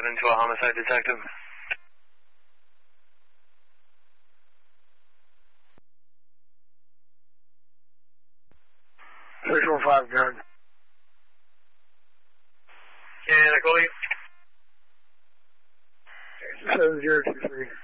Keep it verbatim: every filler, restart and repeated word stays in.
seven to a homicide detective. six one five, gun. Can I call you? seven zero two three.